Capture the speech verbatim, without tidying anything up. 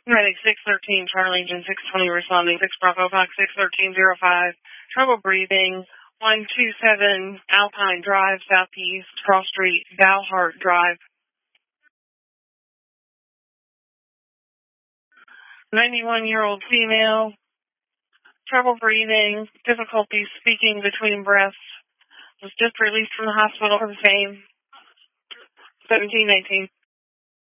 Ready, six thirteen, Charlie Engine six twenty responding, six Bravo Fox six thirteen zero five, trouble breathing, one two seven Alpine Drive, Southeast, Cross Street, Valhart Drive. ninety-one-year-old female, trouble breathing, difficulty speaking between breaths, was just released from the hospital for the same. seventeen nineteen.